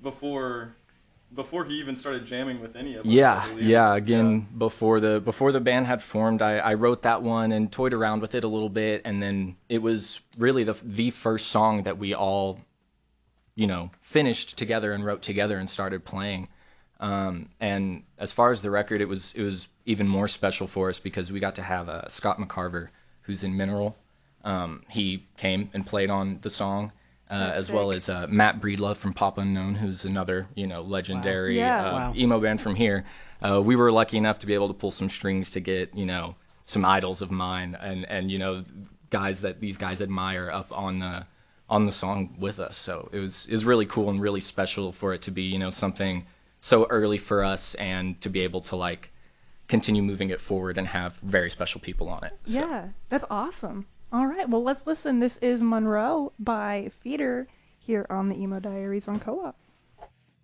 before he even started jamming with any of us. Yeah. Again, before the band had formed, I wrote that one and toyed around with it a little bit, and then it was really the first song that we all, finished together and wrote together and started playing. And as far as the record, it was even more special for us because we got to have Scott McCarver, who's in Mineral. He came and played on the song. As well as Matt Breedlove from Pop Unknown, who's another, legendary emo band from here. We were lucky enough to be able to pull some strings to get, some idols of mine and these guys admire up on the song with us. So it was really cool and really special for it to be, something so early for us and to be able to continue moving it forward and have very special people on it. So. Yeah, that's awesome. All right, well, let's listen. This is Monroe by Feeder here on the Emo Diaries on Co-op.